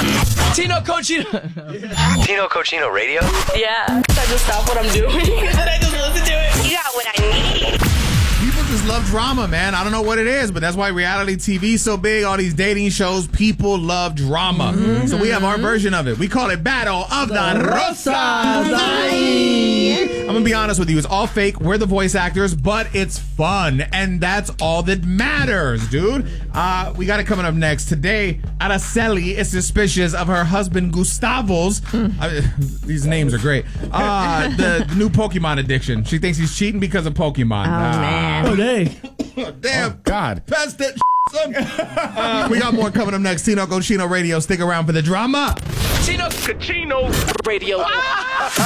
Tino Cochino. Tino Cochino Radio? Yeah. I just stop what I'm doing and I just listen to it. You got what I need. People just love drama, man. I don't know what it is, but that's why reality TV is so big. All these dating shows, people love drama. So we have our version of it. We call it Battle of the Rosas. I'm going to be honest with you. It's all fake. We're the voice actors, but it's fun. And that's all that matters, dude. We got it coming up next. Today, Araceli is suspicious of her husband Gustavo's, these names are great, the new Pokemon addiction. She thinks he's cheating because of Pokemon. Man. Oh, dang. Damn. Oh, God. Pass that son. We got more coming up next. Tino Cochino Radio. Stick around for the drama. Tino Cochino Radio.